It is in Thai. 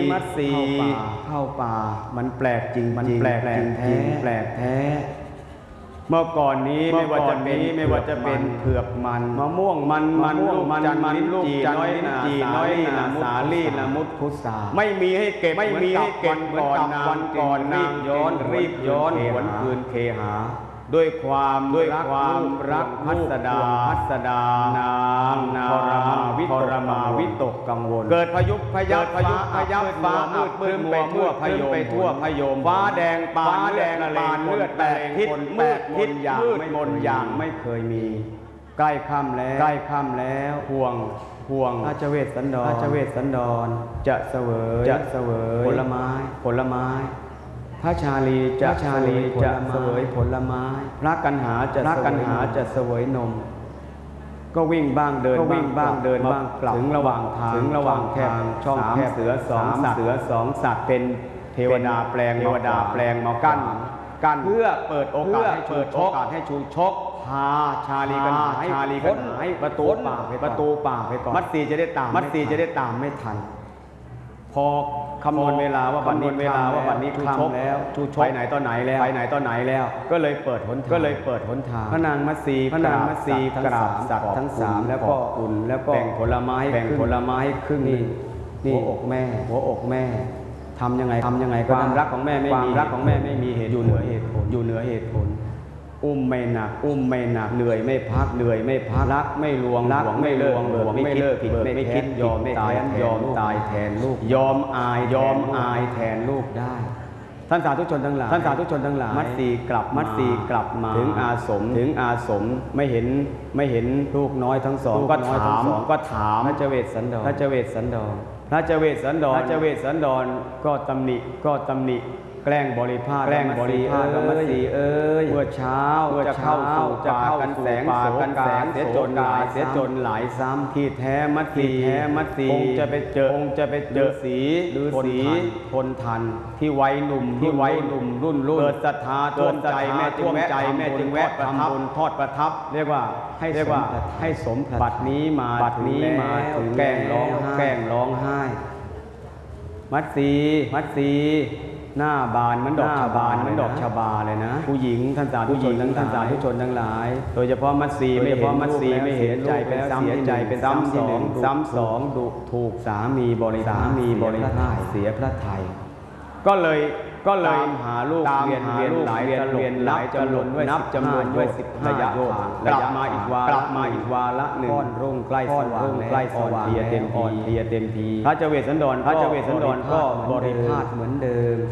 มัดสีเข้าป่ามันแปลกจริงมันแปลกจริงแปลกแท้เมื่อก่อนนี้ไม่ว่าจะเป็นเผือกมันมะม่วงมันลูกจันทร์ลิ้นจี่น้อยนาสาลี่นามุตพุทราไม่มีให้เก็บวันก่อนนางรีบย้อนหวนคืนเคหาด้วยความรักพัสดานางทรมาวิตกกังวลเกิดพายุพยับฟ้ามืดไปทั่วพยมฟ้าแดงปานเลือดแตกทิศอย่างไม่เคยมีใกล้ค่ำแล้วห่วงพระเจเวสสันดรจะเสวยผลไม้พระชาลีจะเสวยผลไม้พระกันหาจะเสวยนมก็วิ่งบ้างเดินบ้างกลับถึงระหว่างทางช่องแคบเสือสองสัตว์เป็นเทวดาแปลงมากั้นเพื่อเปิดโอกาสให้ชูชกพาชาลีกันหายประตูป่าไปก่อนมัดสีจะได้ตามไม่ทันพอคำนวณเวลาว่าวันนี้ค่ำแล้วชูชกไปไหนตอนไหนแล้วก็เลยเปิดหนทางพระนางมัดสีกราบสัตว์ทั้ง3แล้วก็อุ่นแล้วก็แบ่งผลไม้ครึ่งนี่หัวอกแม่ทำยังไงความรักของแม่ไม่มีเหตุอยู่เหนือเหตุผลอุ้มไม่หนักเหนื่อยไม่พักรักไม่ลวงไม่เลิกผิดไม่คิดยอมตายแทนลูกยอมอายแทนลูกได้ท่านสาธุชนทั้งหลายมัดสีกลับมาถึงอาสมไม่เห็นลูกน้อยทั้งสองก็ถามพระเจเวสสันดรพระเจเวสสันดรก็ตำหนิแกล้งบริพาทมัดสีเมื่อเช้าจะเข้ากันแสงเสียจนหลายซ้ำที่แท้มัดสีคงจะไปเจอสีทนทันที่วัยหนุ่มรุ่นเกิดศรัทธาท่วมใจแม่จึงแวะทำบุญทอดประทับเรียกว่าให้สมบัตินี้มาถึงแกล้งร้องไห้มัดสีหน้าบานเหมือนดอกชบาเลยนะผู้หญิงท่านสาธุชนทั้งหลายโดยเฉพาะมัดสีไม่เห็นใจเป็นซ้ำสองดุถูกสามีบริพาทเสียพระทัยก็เลยตามหาลูกเวียนหลายจำนวนด้วย15ระยะทางกลับมาอีกวาระหนึ่งรุ่งใกล้สว่างเพลียเต็มทีพระเจเวสสันดรก็บริพาทเหมือนเดิม